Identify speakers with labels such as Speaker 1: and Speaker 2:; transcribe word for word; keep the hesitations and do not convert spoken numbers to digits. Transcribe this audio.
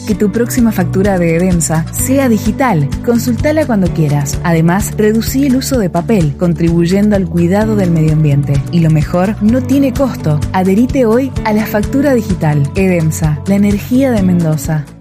Speaker 1: Que tu próxima factura de Edemsa sea digital. Consultala cuando quieras. Además, reducí el uso de papel, contribuyendo al cuidado del medio ambiente. Y lo mejor, no tiene costo. Adherite hoy a la factura digital. Edemsa, la energía de Mendoza.